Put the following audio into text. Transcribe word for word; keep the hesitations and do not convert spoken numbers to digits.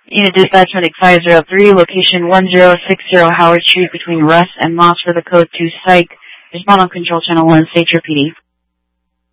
Unit Dispatch Medic five zero three, location one zero six zero Howard Street between Russ and Moss for the code two psych. Respond on control channel one, state your P D.